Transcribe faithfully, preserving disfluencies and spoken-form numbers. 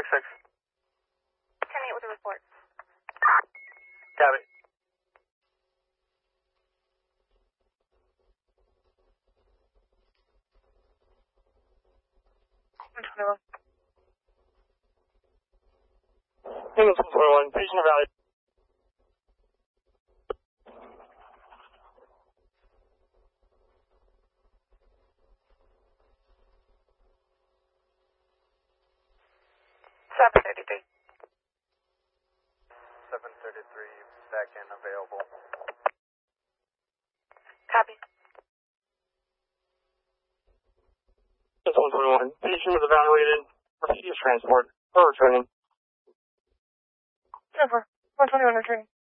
six. ten eight with a report. Copy. one twenty-one. Ambulance one twenty-one, patient evaluated. seven thirty-three. seven thirty-three, back in available. Copy. Ambulance one twenty-one, patient was evaluated, received transport, or returning. Over. one twenty-one returning.